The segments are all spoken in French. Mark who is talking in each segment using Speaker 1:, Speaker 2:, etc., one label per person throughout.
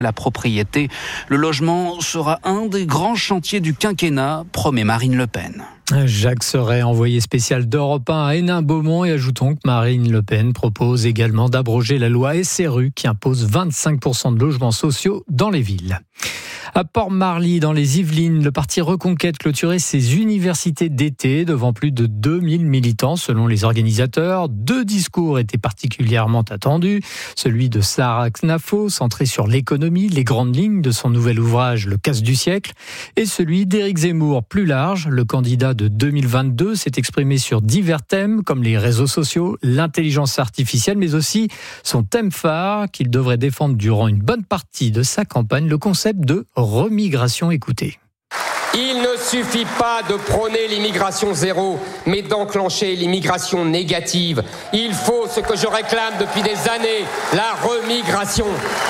Speaker 1: La propriété, le logement sera un des grands chantiers du quinquennat, promet Marine Le Pen.
Speaker 2: Jacques Serret, envoyé spécial d'Europe 1 à Hénin-Beaumont, et ajoutons que Marine Le Pen propose également d'abroger la loi SRU qui impose 25% de logements sociaux dans les villes. À Port-Marly, dans les Yvelines, le parti Reconquête clôturait ses universités d'été devant plus de 2000 militants selon les organisateurs. 2 discours étaient particulièrement attendus. Celui de Sarah Knafo, centré sur l'économie, les grandes lignes de son nouvel ouvrage Le casse du siècle, et celui d'Éric Zemmour, plus large. Le candidat de 2022 s'est exprimé sur divers thèmes comme les réseaux sociaux, l'intelligence artificielle, mais aussi son thème phare qu'il devrait défendre durant une bonne partie de sa campagne, le concept de remigration. Écoutez.
Speaker 3: Il ne suffit pas de prôner l'immigration zéro, mais d'enclencher l'immigration négative. Il faut ce que je réclame depuis des années, la remigration.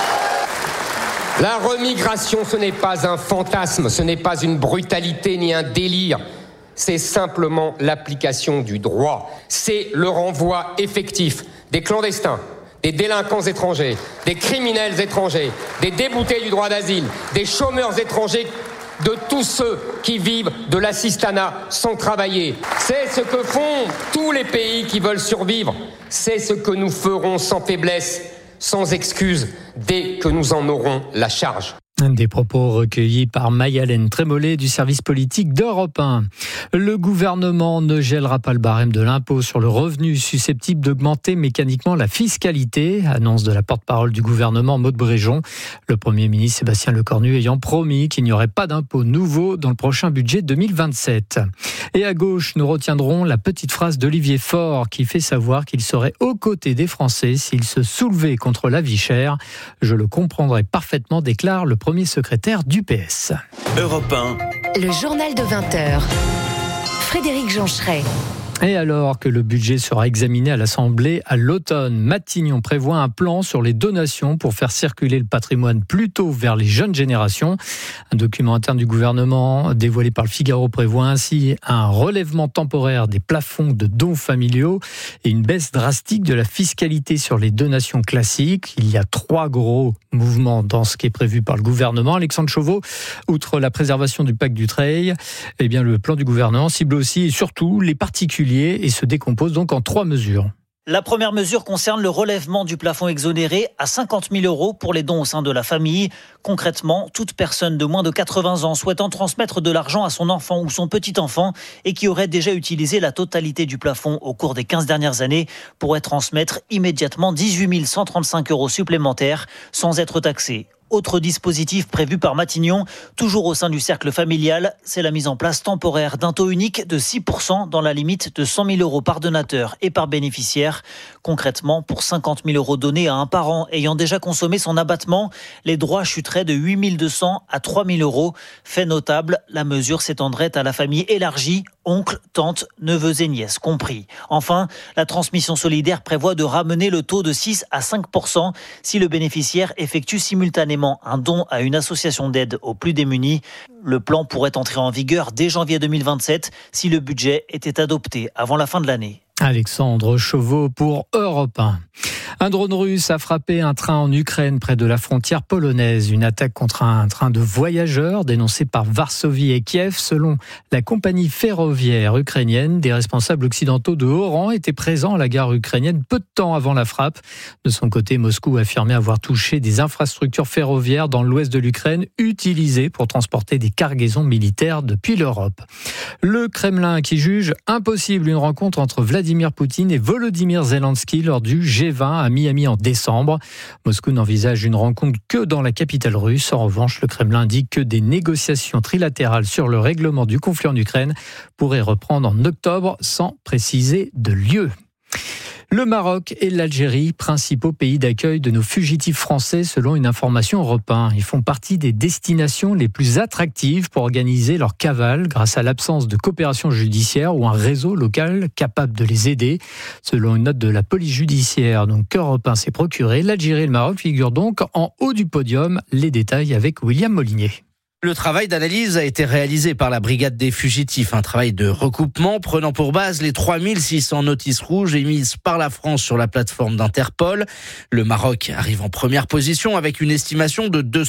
Speaker 3: La remigration, ce n'est pas un fantasme, ce n'est pas une brutalité ni un délire. C'est simplement l'application du droit. C'est le renvoi effectif des clandestins, des délinquants étrangers, des criminels étrangers, des déboutés du droit d'asile, des chômeurs étrangers, de tous ceux qui vivent de l'assistanat sans travailler. C'est ce que font tous les pays qui veulent survivre. C'est ce que nous ferons sans faiblesse, sans excuse, dès que nous en aurons la charge.
Speaker 2: Des propos recueillis par Maï-Hélène Trémollet du service politique d'Europe 1. Le gouvernement ne gèlera pas le barème de l'impôt sur le revenu susceptible d'augmenter mécaniquement la fiscalité, annonce de la porte-parole du gouvernement Maud Bréjon. Le Premier ministre Sébastien Lecornu ayant promis qu'il n'y aurait pas d'impôt nouveau dans le prochain budget 2027. Et à gauche, nous retiendrons la petite phrase d'Olivier Faure qui fait savoir qu'il serait aux côtés des Français s'ils se soulevaient contre la vie chère. Je le comprendrai parfaitement, déclare le premier secrétaire du PS.
Speaker 4: Europe 1.
Speaker 5: Le journal de 20h. Frédéric Joncheret.
Speaker 2: Et alors que le budget sera examiné à l'Assemblée à l'automne, Matignon prévoit un plan sur les donations pour faire circuler le patrimoine plutôt vers les jeunes générations. Un document interne du gouvernement dévoilé par le Figaro prévoit ainsi un relèvement temporaire des plafonds de dons familiaux et une baisse drastique de la fiscalité sur les donations classiques. Il y a 3 gros mouvements dans ce qui est prévu par le gouvernement. Alexandre Chauveau, outre la préservation du pacte Dutreil, eh bien le plan du gouvernement cible aussi et surtout les particuliers et se décompose donc en 3 mesures.
Speaker 6: La première mesure concerne le relèvement du plafond exonéré à 50 000 € pour les dons au sein de la famille. Concrètement, toute personne de moins de 80 ans souhaitant transmettre de l'argent à son enfant ou son petit-enfant et qui aurait déjà utilisé la totalité du plafond au cours des 15 dernières années pourrait transmettre immédiatement 18 135 € supplémentaires sans être taxé. Autre dispositif prévu par Matignon, toujours au sein du cercle familial, c'est la mise en place temporaire d'un taux unique de 6% dans la limite de 100 000 € par donateur et par bénéficiaire. Concrètement, pour 50 000 € donnés à un parent ayant déjà consommé son abattement, les droits chuteraient de 8 200 à 3 000 €. Fait notable, la mesure s'étendrait à la famille élargie, oncles, tantes, neveux et nièces compris. Enfin, la transmission solidaire prévoit de ramener le taux de 6 à 5% si le bénéficiaire effectue simultanément un don à une association d'aide aux plus démunis. Le plan pourrait entrer en vigueur dès janvier 2027 si le budget était adopté avant la fin de l'année.
Speaker 2: Alexandre Chauveau pour Europe 1. Un drone russe a frappé un train en Ukraine près de la frontière polonaise. Une attaque contre un train de voyageurs dénoncée par Varsovie et Kiev. Selon la compagnie ferroviaire ukrainienne, des responsables occidentaux de haut rang étaient présents à la gare ukrainienne peu de temps avant la frappe. De son côté, Moscou a affirmé avoir touché des infrastructures ferroviaires dans l'ouest de l'Ukraine utilisées pour transporter des cargaisons militaires depuis l'Europe. Le Kremlin qui juge impossible une rencontre entre Vladimir Poutine et Volodymyr Zelensky lors du G20 à Miami en décembre. Moscou n'envisage une rencontre que dans la capitale russe. En revanche, le Kremlin indique que des négociations trilatérales sur le règlement du conflit en Ukraine pourraient reprendre en octobre sans préciser de lieu. Le Maroc et l'Algérie, principaux pays d'accueil de nos fugitifs français selon une information Europe 1. Ils font partie des destinations les plus attractives pour organiser leur cavale grâce à l'absence de coopération judiciaire ou un réseau local capable de les aider. Selon une note de la police judiciaire qu'Europe 1 s'est procurée, l'Algérie et le Maroc figurent donc en haut du podium. Les détails avec William Molinier.
Speaker 7: Le travail d'analyse a été réalisé par la Brigade des fugitifs, un travail de recoupement prenant pour base les 3600 notices rouges émises par la France sur la plateforme d'Interpol. Le Maroc arrive en première position avec une estimation de 200